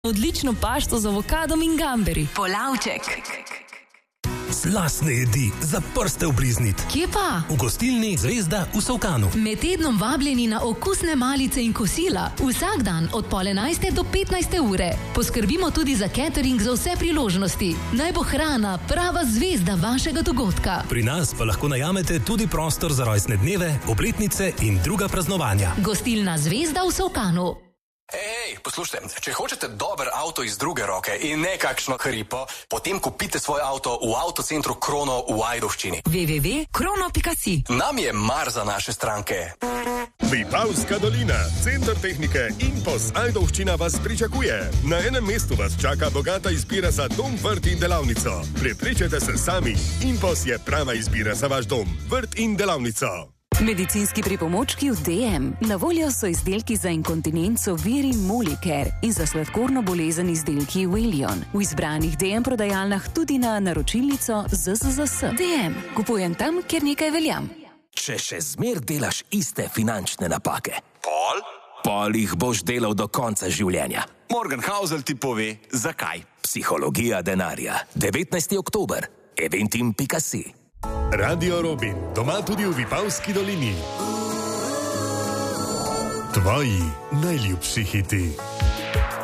Odlično pašto z avokadom in gamberi. Polavček. Slastne jedi za prste obliznit. Kje pa? V gostilni Zvezda v Solkanu. Med tednom vabljeni na okusne malice in kosila. Vsak dan od 10:30 do 15. ure. Poskrbimo tudi za catering za vse priložnosti. Naj bo hrana prava zvezda vašega dogodka. Pri nas pa lahko najamete tudi prostor za rojstne dneve, obletnice in druga praznovanja. Gostilna Zvezda v Solkanu. Ej, poslušajte, če hočete dober avto iz druge roke in ne kakšno hripo, potem kupite svoj avto v avtocentru Krono v Ajdovščini. www.krono.si. Nam je mar za naše stranke. Vipavska dolina, center tehnike Impos Ajdovščina vas pričakuje. Na enem mestu vas čaka bogata izbira za dom, vrt in delavnico. Prepričajte se sami, Impos je prava izbira za vaš dom, vrt in delavnico. Medicinski pripomočki v DM. Na voljo so izdelki za inkontinenco Viri Molicare in za sladkorno bolezen izdelki Welion. V izbranih DM prodajalnah tudi na naročilnico ZZZS. DM. Kupujem tam, kjer nekaj veljam. Če še zmer delaš iste finančne napake, Pol jih boš delal do konca življenja. Morgenhausel ti pove, zakaj. Psihologija denarja. 19. oktober. Eventim.si. Radio Robin, doma tudi v Vipavski dolini. Tvoji najljubši hiti.